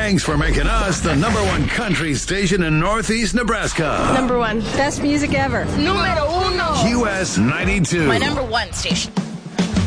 Thanks for making us the number one country station in Northeast Nebraska. Number one. Best music ever. Número uno. US 92. My number one station.